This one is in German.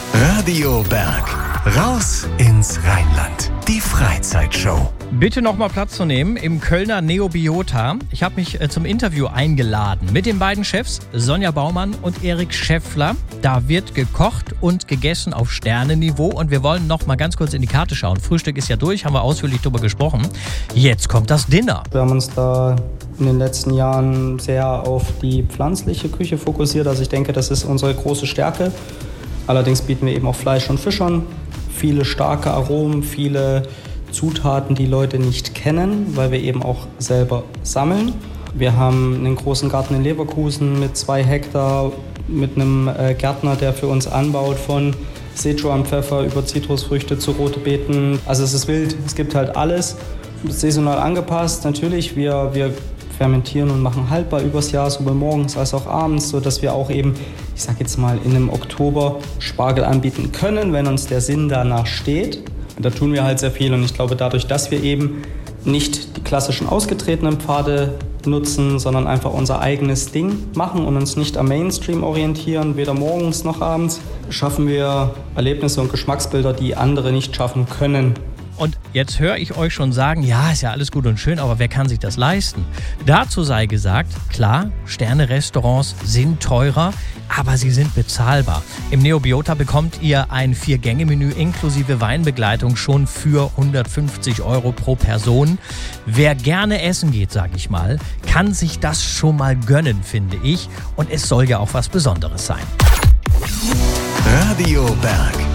Radio Berg. Raus ins Rheinland. Die Freizeitshow. Bitte nochmal Platz zu nehmen im Kölner Neobiota. Ich habe mich zum Interview eingeladen mit den beiden Chefs, Sonja Baumann und Erik Schäffler. Da wird gekocht und gegessen auf Sternenniveau und wir wollen noch mal ganz kurz in die Karte schauen. Frühstück ist ja durch, haben wir ausführlich drüber gesprochen. Jetzt kommt das Dinner. Wir haben uns da in den letzten Jahren sehr auf die pflanzliche Küche fokussiert. Also ich denke, das ist unsere große Stärke. Allerdings bieten wir eben auch Fleisch und Fisch an. Viele starke Aromen, viele Zutaten, die Leute nicht kennen, weil wir eben auch selber sammeln. Wir haben einen großen Garten in Leverkusen mit 2 Hektar, mit einem Gärtner, der für uns anbaut, von Sichuan-Pfeffer über Zitrusfrüchte zu rote Beeten. Also es ist wild, es gibt halt alles, saisonal angepasst. Natürlich, wir fermentieren und machen haltbar übers Jahr, sowohl morgens als auch abends, sodass wir auch eben, ich sag jetzt mal, in einem Oktober Spargel anbieten können, wenn uns der Sinn danach steht. Da tun wir halt sehr viel und ich glaube, dadurch, dass wir eben nicht die klassischen ausgetretenen Pfade nutzen, sondern einfach unser eigenes Ding machen und uns nicht am Mainstream orientieren, weder morgens noch abends, schaffen wir Erlebnisse und Geschmacksbilder, die andere nicht schaffen können. Und jetzt höre ich euch schon sagen, ja, ist ja alles gut und schön, aber wer kann sich das leisten? Dazu sei gesagt, klar, Sterne-Restaurants sind teurer, aber sie sind bezahlbar. Im Neobiota bekommt ihr ein 4-Gänge-Menü inklusive Weinbegleitung schon für 150 € pro Person. Wer gerne essen geht, sage ich mal, kann sich das schon mal gönnen, finde ich. Und es soll ja auch was Besonderes sein. Radio Berg.